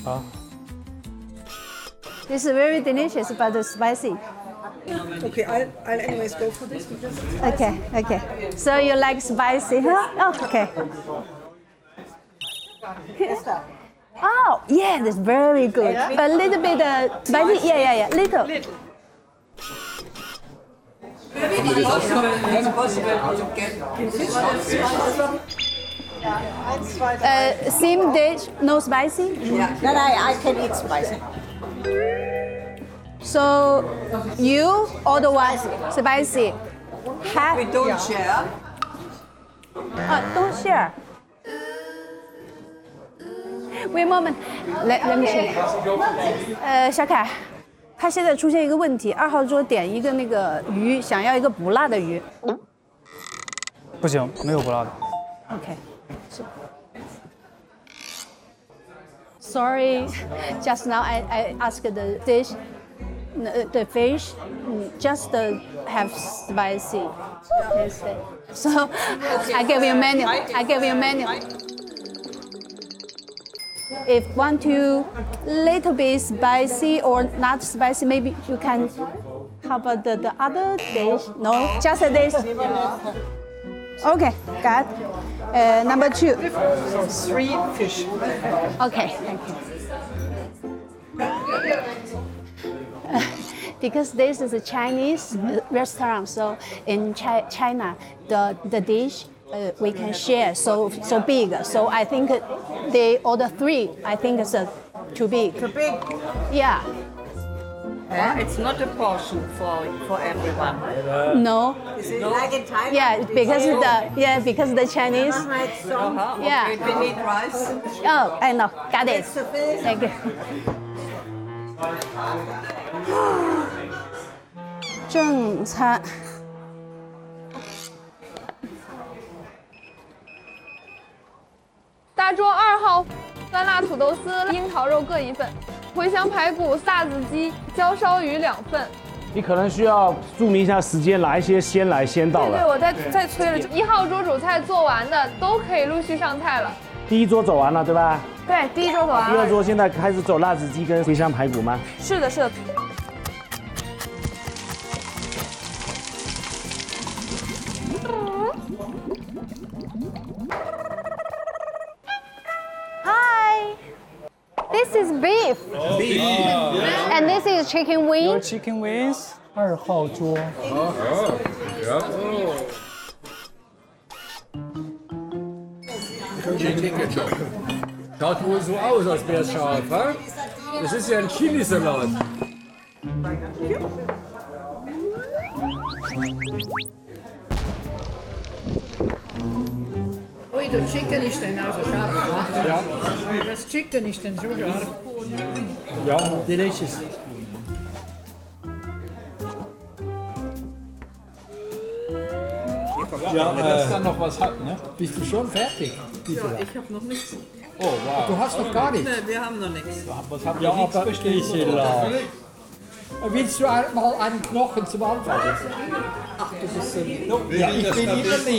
好。 This is very delicious, but spicy. Okay, I'll anyways go for this because Okay, okay. So you like spicy, huh? Oh, okay. Oh, yeah, that's very good. A little bit spicy. Yeah. Little. Same dish, no spicy. no, I can eat spicy. So you order one spicy. We don't share. Don't share. Wait a moment. Let me check. 小凯，他现在出现一个问题，2号桌点一个那个鱼，想要一个不辣的鱼。 不行，没有不辣的。 OK. Sorry, just now I asked the dish, the fish, just have spicy. So I give you menu. If want to little bit spicy or not spicy, maybe you can. How about the other dish? No, just this. Okay, got. Number 2. 3 fish. Okay. Because this is a Chinese restaurant, so in China, the dish we can share so big. So I think they order 3. I think it's too big. Too big. Yeah. It's not a portion for everyone. No. Is it like in Thailand? Yeah, because the Chinese. Yeah. Okay, we need rice. Oh, I know. Got it. Thank you. 正餐。 大桌2号，酸辣土豆丝、樱桃肉各1份，茴香排骨、萨子鸡、焦烧鱼2份。 你可能需要注明一下时间，哪一些先来先到对， 了。 我在催了。1号桌主菜做完的都可以陆续上菜了。 第1桌走完了，对吧？ 对，第1桌走完第了。 2桌现在开始走辣子鸡跟茴香排骨吗？ 是的，是的。 Hi. This is beef. And this is chicken Your wing. chicken wings 2号桌。 Schaut wohl so aus, als wäre es scharf, ha? Das ist ja ein Chilisalat. Ui, das Chicken ist dann also scharf, oder? Ja. Das Chicken ist dann so scharf. Ja, delicious. Ja, wenn das dann noch was hat, ne? Bist du schon fertig? Ich habe noch nichts. Oh, wow. Du hast noch gar nichts. Nee, wir haben noch nichts. Was haben wir nichts bestellt? Willst du mal einen Knochen zum Anfang? Ach, du bist so... Ja, ich bin immer nicht.